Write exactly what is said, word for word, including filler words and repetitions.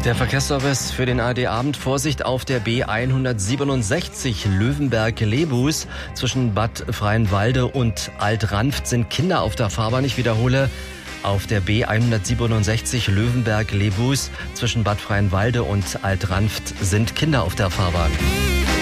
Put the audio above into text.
Der Verkehrsservice für den A R D-Abend. Vorsicht auf der B hundertsiebenundsechzig Löwenberg-Lebus. Zwischen Bad Freienwalde und Alt-Ranft sind Kinder auf der Fahrbahn. Ich wiederhole, auf der B hundertsiebenundsechzig Löwenberg-Lebus zwischen Bad Freienwalde und Alt-Ranft sind Kinder auf der Fahrbahn.